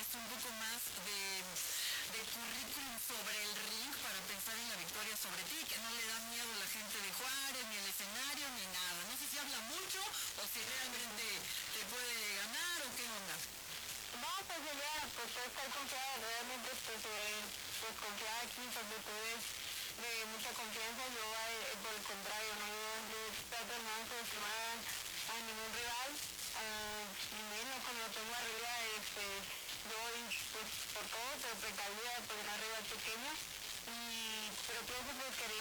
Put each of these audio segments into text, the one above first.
un poco más de currículum sobre el ring para pensar en la victoria sobre ti, que no le da miedo a la gente de Juárez, ni el escenario, ni nada. No sé si habla mucho o si realmente te puede ganar o qué onda. No, pues ella, pues puede estar confiada, realmente pues confiada aquí, sobre todo es de mucha confianza. Yo por el contrario, no, yo trato de no subestimar a ningún rival, y menos cuando lo tengo arriba, yo voy pues por todo, por precavida, por un rival pequeño, pero pienso pues que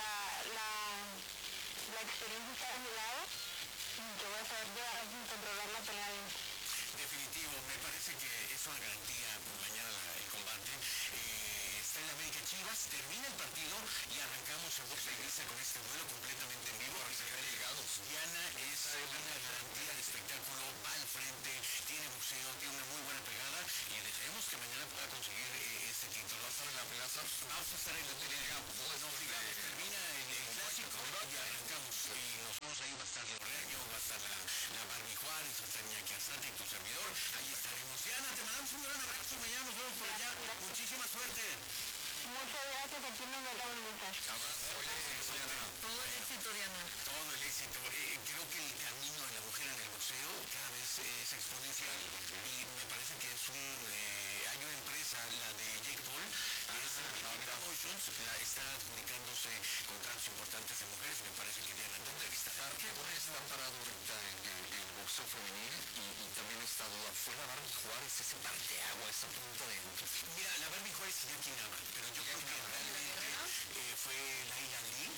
la experiencia está a mi lado, y yo voy a saber controlar la pelea bien. Definitivo, me parece que es una garantía mañana el combate. Está en América Chivas, termina el partido y arrancamos en Box Iglesia con este duelo completamente en vivo. Diana es una garantía de espectáculo, va al frente, tiene boxeo, tiene una muy buena pegada y deseemos que mañana pueda conseguir este título. ¿Va a estar en la plaza? Vamos a estar en la pelea. Termina el clásico y arrancamos. Y nosotros ahí va a estar Leoreño, va a estar la Barbie Juárez, va a estar Iñaki Arzate y tu servidor. Ahí estaremos. Diana, te mandamos un gran abrazo. Mañana nos vemos por allá. Muchísima suerte. Muchas gracias, aquí nos vemos muchas. Todo el éxito, Diana. Todo el éxito. Creo que el camino de la mujer en el boxeo cada vez es exponencial y me parece que es hay una empresa, la de Jake Paul, que es Promotions, está adjudicándose contratos importantes de mujeres. Me parece que Diana, ¿dónde está? Está parado ahorita en el boxeo femenil y también está duda. Fue la Barbie Juárez, ese parteagua, esa punta de... Mira, la Barbie Juárez ya quinaba, pero yo creo que realmente fue Laila Lee,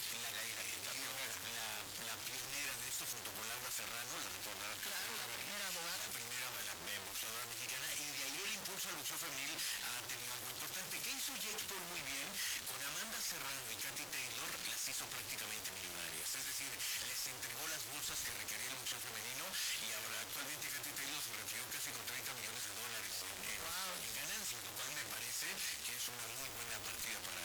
la pionera de esto junto con Laura Serrano, la recordarán. Claro, la primera abogada. La primera boxeadora mexicana, y de ahí el impulso al boxeo femenil ha tenido algo importante. ¿Qué hizo Jake Paul muy bien? Con Amanda Serrano y Katy Taylor las hizo prácticamente millonarias. Es decir, les entregó las bolsas que requería el boxeo femenino y ahora actualmente Katy Taylor se retiró casi con $30 millones en ganancias, lo cual me parece que es una muy buena partida para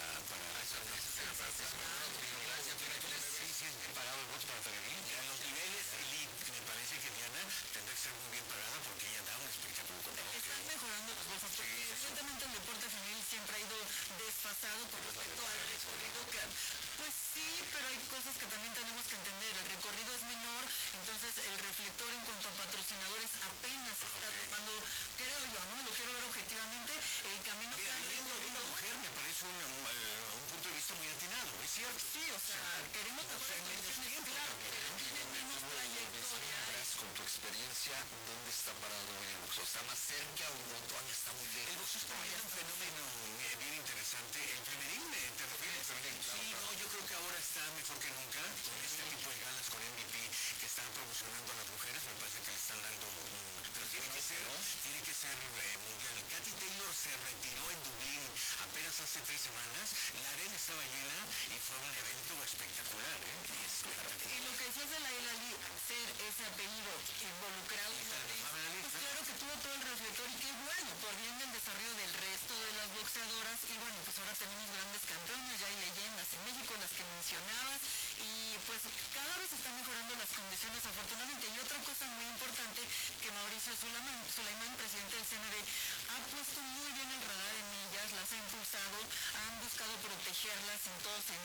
sí, pagado el box para televidir. A los niveles elite, me parece que Diana tendrá que ser muy bien pagada porque ella da un espectáculo con la boca. Están mejorando las cosas porque evidentemente el deporte femenil siempre ha ido desfasado con respecto al recorrido que, pues sí, pero hay cosas que también tenemos que entender. El recorrido es menor, entonces el reflector en cuanto a patrocinadores apenas está tomando, creo yo, ¿no? Lo quiero ver objetivamente, el camino que Mira, viendo de una mujer me parece un punto de vista muy atinado, es cierto. sí, o sea, queremos mejores condiciones, claro, pero tienen menos trayectoria. Con tu experiencia, ¿dónde está parado hoy el boxeo? ¿Está más cerca o todavía está muy lejos? El boxeo está un fenómeno bien interesante. El femenil, ¿te refieres? Sí, no, yo creo que ahora está mejor que nunca con este tipo de galas con MVP que están promocionando a las mujeres. Me parece que le están dando pero tiene que ser mundial. Katy Taylor se retiró en Dublín apenas hace 3 semanas. La arena estaba llena y fue un evento espectacular, Y lo que decías de la Lee, ser ese apellido involucrado en la ley, pues claro que tuvo todo el reflector y qué bueno, por bien del desarrollo del resto de las boxeadoras. Y bueno, pues ahora tenemos grandes campeones, ya hay leyendas en México, las que mencionabas, y pues cada vez están mejorando las condiciones afortunadamente. Y otra cosa muy importante que Mauricio Sulaimán, presidente del CNB, ha puesto muy bien el radar en ellas, las ha impulsado, han buscado protegerlas en todo sentido.